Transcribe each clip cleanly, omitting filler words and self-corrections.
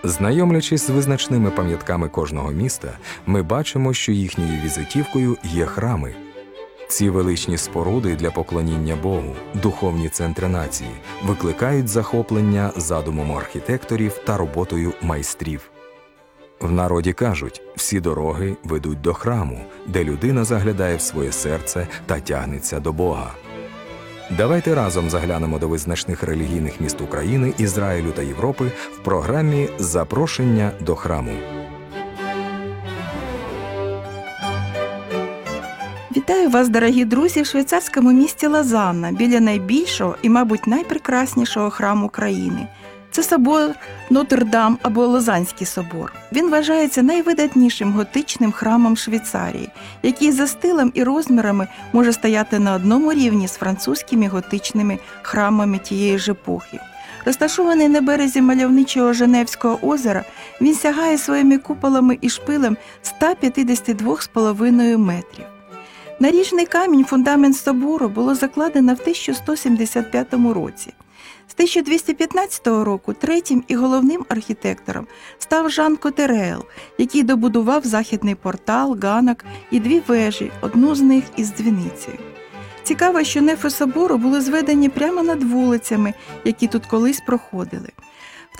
Знайомлячись з визначними пам'ятками кожного міста, ми бачимо, що їхньою візитівкою є храми. Ці величні споруди для поклоніння Богу, духовні центри нації, викликають захоплення задумом архітекторів та роботою майстрів. В народі кажуть, всі дороги ведуть до храму, де людина заглядає в своє серце та тягнеться до Бога. Давайте разом заглянемо до визначних релігійних міст України, Ізраїлю та Європи в програмі «Запрошення до храму». Вітаю вас, дорогі друзі, в швейцарському місті Лозанна, біля найбільшого і, мабуть, найпрекраснішого храму країни. Це собор Нотр-Дам або Лозанський собор. Він вважається найвидатнішим готичним храмом Швейцарії, який за стилем і розмірами може стояти на одному рівні з французькими готичними храмами тієї ж епохи. Розташований на березі мальовничого Женевського озера, він сягає своїми куполами і шпилем 152,5 метрів. Наріжний камінь, фундамент собору, було закладено в 1175 році. З 1215 року третім і головним архітектором став Жан Котереел, який добудував західний портал, ганок і дві вежі, одну з них із дзвіницею. Цікаво, що нефи собору були зведені прямо над вулицями, які тут колись проходили. В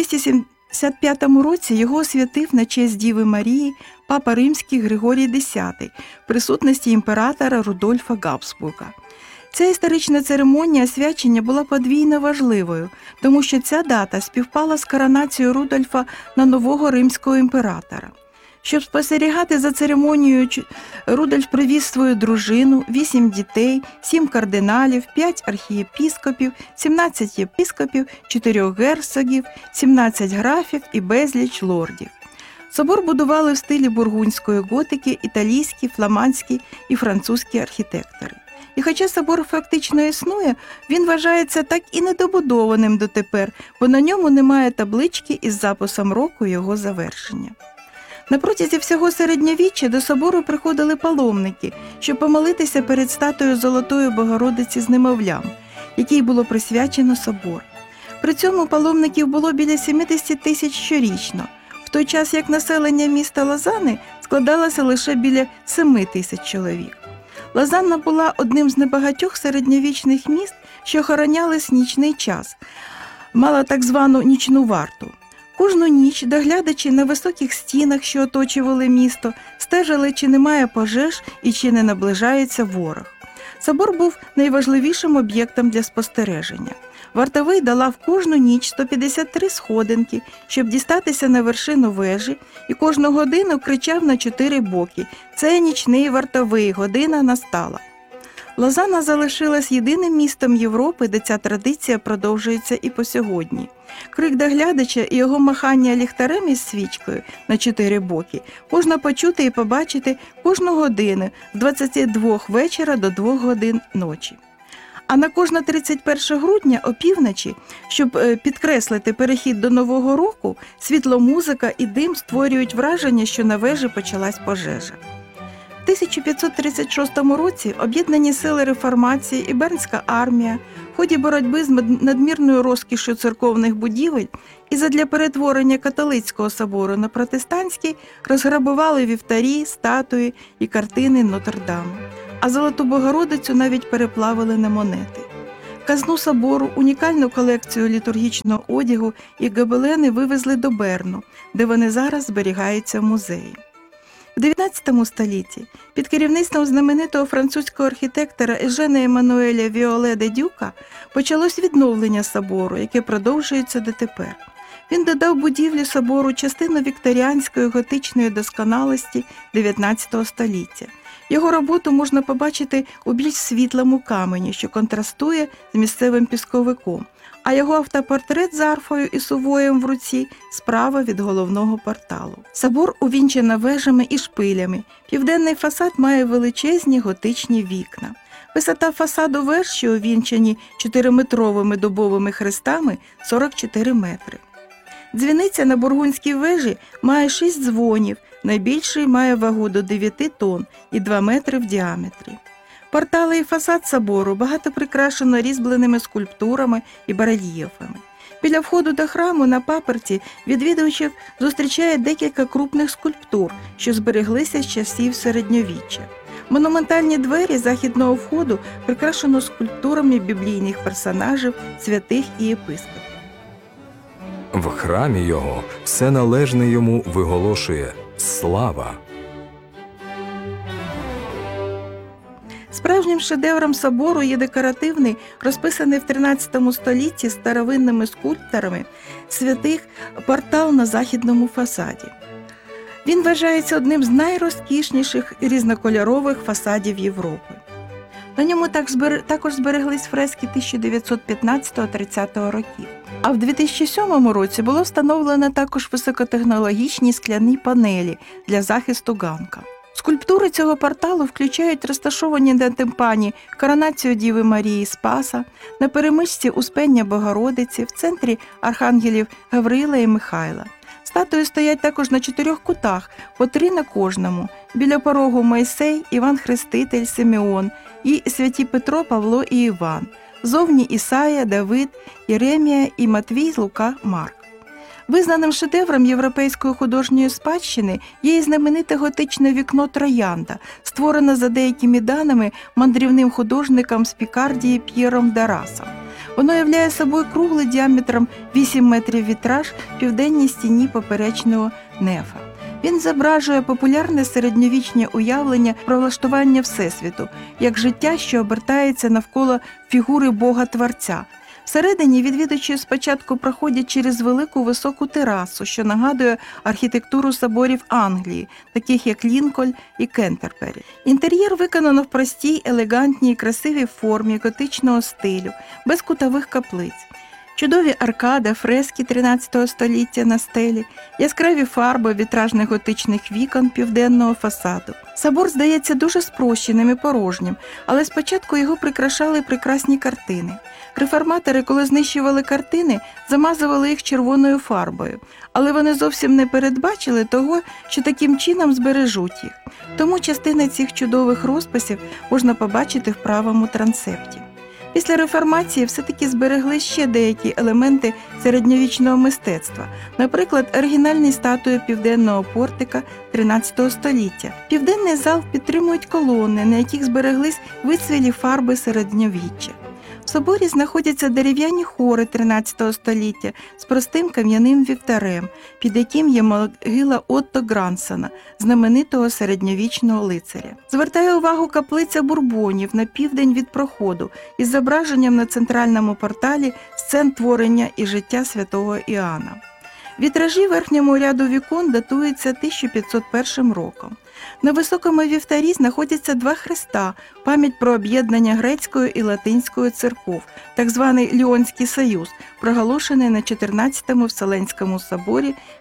1275 році його освятив на честь Діви Марії папа римський Григорій X в присутності імператора Рудольфа Габсбурга. Ця історична церемонія освячення була подвійно важливою, тому що ця дата співпала з коронацією Рудольфа на нового римського імператора. Щоб спостерігати за церемонією, Рудольф привіз свою дружину, 8 дітей, 7 кардиналів, 5 архієпіскопів, 17 єпископів, 4 герцогів, 17 графів і безліч лордів. Собор будували в стилі бургундської готики італійські, фламандські і французькі архітектори. І хоча собор фактично існує, він вважається так і недобудованим дотепер, бо на ньому немає таблички із записом року його завершення. На протязі всього середньовіччя до собору приходили паломники, щоб помолитися перед статуєю Золотої Богородиці з немовлям, якій було присвячено собор. При цьому паломників було біля 70 тисяч щорічно, в той час як населення міста Лозани складалося лише біля 7 тисяч чоловік. Лозанна була одним з небагатьох середньовічних міст, що охоронялись нічний час, мала так звану нічну варту. Кожну ніч доглядачі на високих стінах, що оточували місто, стежили, чи немає пожеж і чи не наближається ворог. Собор був найважливішим об'єктом для спостереження. Вартовий долав кожну ніч 153 сходинки, щоб дістатися на вершину вежі, і кожну годину кричав на 4 боки: «Це нічний вартовий, година настала». Лозанна залишилась єдиним містом Європи, де ця традиція продовжується і по сьогодні. Крик доглядача і його махання ліхтарем із свічкою на 4 боки можна почути і побачити кожну годину з 22 вечора до 2 годин ночі. А на кожне 31 грудня опівночі, щоб підкреслити перехід до Нового року, світло-музика і дим створюють враження, що на вежі почалась пожежа. В 1536 році об'єднані сили реформації і Бернська армія в ході боротьби з надмірною розкішшю церковних будівель і задля перетворення католицького собору на протестантський розграбували вівтарі, статуї і картини Нотр-Даму. А Золоту Богородицю навіть переплавили на монети. Казну собору, унікальну колекцію літургічного одягу і гобелени вивезли до Берну, де вони зараз зберігаються в музеї. В 19 столітті під керівництвом знаменитого французького архітектора Ежена Еммануеля Віоле де Дюка почалось відновлення собору, яке продовжується дотепер. Він додав будівлі собору частину вікторіанської готичної досконалості 19 століття. Його роботу можна побачити у більш світлому камені, що контрастує з місцевим пісковиком, а його автопортрет з арфою і сувоєм в руці справа від головного порталу. Собор увінчено вежами і шпилями. Південний фасад має величезні готичні вікна. Висота фасаду веж, що увінчені 4-метровими дубовими хрестами, 44 метри. Дзвіниця на Бургундській вежі має 6 дзвонів, найбільший має вагу до 9 тонн і 2 метри в діаметрі. Портали і фасад собору багато прикрашено різьбленими скульптурами і барельєфами. Біля входу до храму на паперті відвідувачів зустрічає декілька крупних скульптур, що збереглися з часів середньовіччя. Монументальні двері західного входу прикрашено скульптурами біблійних персонажів, святих і єпископів. В храмі його все належне йому виголошує «Слава». Справжнім шедевром собору є декоративний, розписаний в 13 столітті старовинними скульпторами святих портал на західному фасаді. Він вважається одним з найрозкішніших різнокольорових фасадів Європи. На ньому також збереглись фрески 1915-30 років. А в 2007 році було встановлено також високотехнологічні скляні панелі для захисту ганка. Скульптури цього порталу включають розташовані на тимпані коронацію Діви Марії Спаса, на перемичці Успення Богородиці, в центрі архангелів Гавриїла і Михайла. Статуї стоять також на 4 кутах, по 3 на кожному. Біля порогу Мойсей, Іван Хреститель, Симеон і святі Петро, Павло і Іван. Зовні Ісая, Давид, Єремія і Матвій, Лука, Марк. Визнаним шедевром європейської художньої спадщини є і знамените готичне вікно «Троянда», створене за деякими даними мандрівним художником з Пікардії П'єром Дарасом. Воно являє собою круглий діаметром 8 метрів вітраж в південній стіні поперечного нефа. Він зображує популярне середньовічне уявлення про влаштування Всесвіту, як життя, що обертається навколо фігури Бога-Творця. Всередині відвідувачі спочатку проходять через велику високу терасу, що нагадує архітектуру соборів Англії, таких як Лінкольн і Кентербері. Інтер'єр виконано в простій, елегантній і красивій формі готичного стилю, без кутових каплиць. Чудові аркади, фрески 13 століття на стелі, яскраві фарби вітражних готичних вікон південного фасаду. Собор здається дуже спрощеним і порожнім, але спочатку його прикрашали прекрасні картини. Реформатори, коли знищували картини, замазували їх червоною фарбою, але вони зовсім не передбачили того, що таким чином збережуть їх. Тому частини цих чудових розписів можна побачити в правому трансепті. Після реформації все-таки зберегли ще деякі елементи середньовічного мистецтва, наприклад, оригінальні статуї південного портика 13 століття. Південний зал підтримують колони, на яких збереглись вицвілі фарби середньовіччя. В соборі знаходяться дерев'яні хори 13 століття з простим кам'яним вівтарем, під яким є могила Отто Грансона, знаменитого середньовічного лицаря. Звертає увагу каплиця Бурбонів на південь від проходу із зображенням на центральному порталі сцен творення і життя святого Іоанна. Вітражі верхньому ряду вікон датуються 1501 роком. На високому вівтарі знаходяться 2 хреста, пам'ять про об'єднання грецької і латинської церков, так званий Ліонський союз, проголошений на 14-му Вселенському соборі в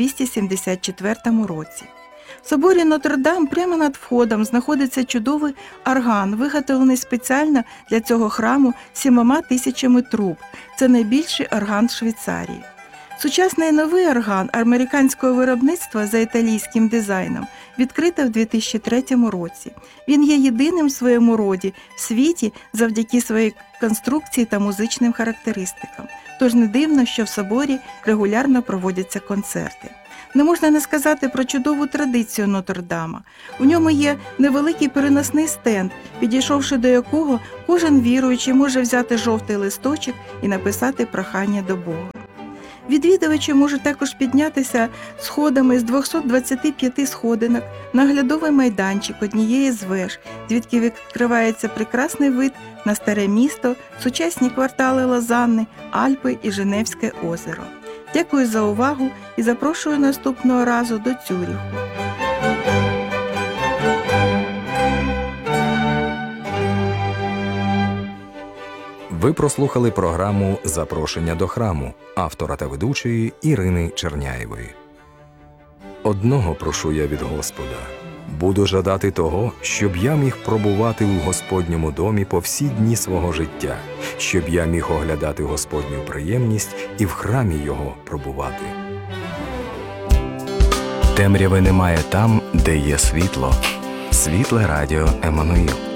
1274 році. В соборі Нотр-Дам прямо над входом знаходиться чудовий орган, виготовлений спеціально для цього храму 7 тисячами труб. Це найбільший орган Швейцарії. Сучасний новий орган американського виробництва за італійським дизайном відкрито в 2003 році. Він є єдиним в своєму роді в світі завдяки своїй конструкції та музичним характеристикам. Тож не дивно, що в соборі регулярно проводяться концерти. Не можна не сказати про чудову традицію Нотр-Дама. У ньому є невеликий переносний стенд, підійшовши до якого кожен віруючий може взяти жовтий листочок і написати прохання до Бога. Відвідувачі можуть також піднятися сходами з 225 сходинок на оглядовий майданчик однієї з веж, звідки відкривається прекрасний вид на Старе місто, сучасні квартали Лозанни, Альпи і Женевське озеро. Дякую за увагу і запрошую наступного разу до Цюріху. Ви прослухали програму «Запрошення до храму» автора та ведучої Ірини Черняєвої. Одного прошу я від Господа. Буду жадати того, щоб я міг пробувати у Господньому домі по всі дні свого життя, щоб я міг оглядати Господню приємність і в храмі Його пробувати. Темряви немає там, де є світло. Світле радіо Еммануїл.